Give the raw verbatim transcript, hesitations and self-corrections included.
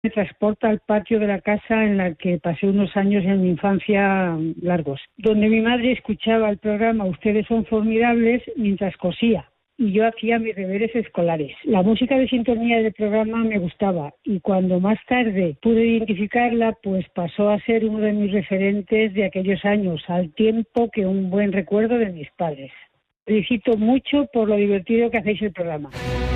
Me transporta al patio de la casa en la que pasé unos años en mi infancia largos, donde mi madre escuchaba el programa Ustedes son formidables mientras cosía y yo hacía mis deberes escolares. La música de sintonía del programa me gustaba y cuando más tarde pude identificarla, pues pasó a ser uno de mis referentes de aquellos años, al tiempo que un buen recuerdo de mis padres. Felicito mucho por lo divertido que hacéis el programa.